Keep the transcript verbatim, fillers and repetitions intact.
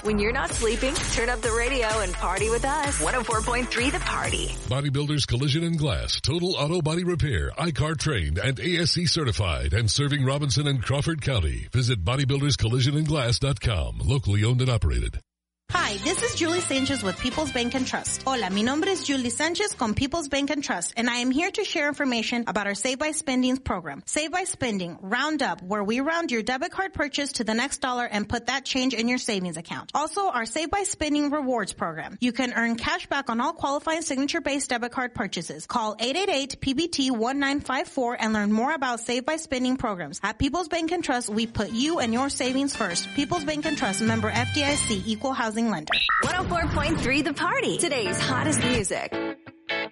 When you're not sleeping, turn up the radio and party with us. one oh four point three The Party. Bodybuilders Collision and Glass, total auto body repair, I C A R trained and A S C certified, and serving Robinson and Crawford County. Visit bodybuilders collision and glass dot com. Locally owned and operated. Hi, this is Julie Sanchez with People's Bank and Trust. Hola, mi nombre es Julie Sanchez con People's Bank and Trust, and I am here to share information about our Save by Spending program. Save by Spending, round up, where we round your debit card purchase to the next dollar and put that change in your savings account. Also, our Save by Spending Rewards program. You can earn cash back on all qualifying signature-based debit card purchases. Call eight eight eight P B T one nine five four and learn more about Save by Spending programs. At People's Bank and Trust, we put you and your savings first. People's Bank and Trust, member F D I C, equal housing lender. one oh four point three The Party. Today's hottest music.